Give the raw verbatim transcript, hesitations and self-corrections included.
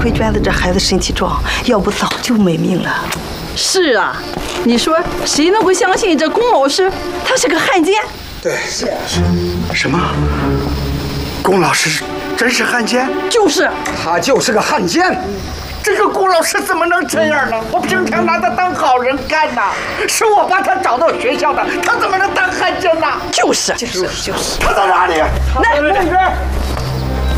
亏卷子这孩子身体壮，要不早就没命了。 是啊，你说谁能不相信这龚老师他是个汉奸？ 对，是是。什么？龚老师真是汉奸？ 就是， 他就是个汉奸。这个龚老师怎么能这样呢？我平常拿他当好人干呐，是我把他找到学校的，他怎么能当汉奸呢？ 就是， 就是，就是。 他在哪里？ 来， 那边。